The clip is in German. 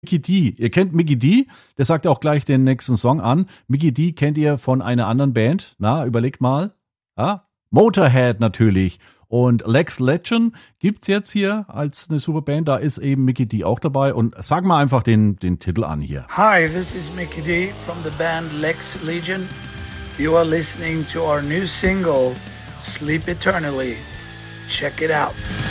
Mikkey D. Ihr kennt Mikkey D, der sagt auch gleich den nächsten Song an. Mikkey D kennt ihr von einer anderen Band. Na, überlegt mal. Ja? Motorhead natürlich. Und Lex Legend gibt's jetzt hier als eine super Band. Da ist eben Mikkey D auch dabei. Und sag mal einfach den Titel an hier. Hi, this is Mikkey D from the band Lex Legion. You are listening to our new single, Sleep Eternally. Check it out.